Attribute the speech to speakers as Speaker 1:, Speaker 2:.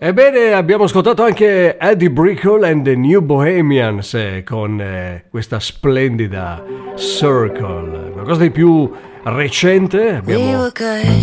Speaker 1: Ebbene, abbiamo ascoltato anche Eddie Brickell and the New Bohemians con questa splendida Circle, una cosa di più recente. Abbiamo